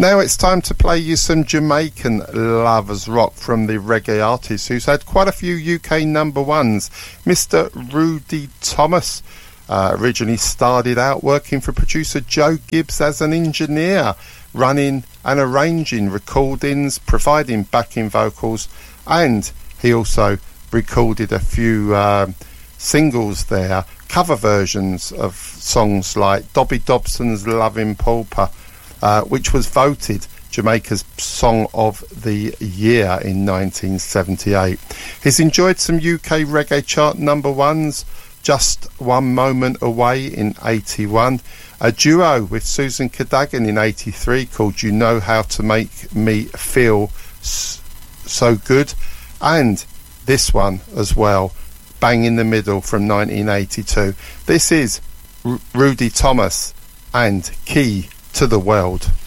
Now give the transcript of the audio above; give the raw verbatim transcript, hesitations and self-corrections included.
Now it's time to play you some Jamaican lovers rock from the reggae artist who's had quite a few U K number ones. Mister Rudy Thomas uh, originally started out working for producer Joe Gibbs as an engineer, running and arranging recordings, providing backing vocals, and he also recorded a few um, singles there, cover versions of songs like Dobby Dobson's Lovin' Pauper, uh, which was voted Jamaica's Song of the Year in nineteen seventy-eight. He's enjoyed some U K reggae chart number ones, Just One Moment Away in eighty-one, a duo with Susan Cadogan in eighty-three called You Know How to Make Me Feel So Good, and this one as well, bang in the middle, from nineteen eighty-two. This is R- Rudy Thomas and Key to the World.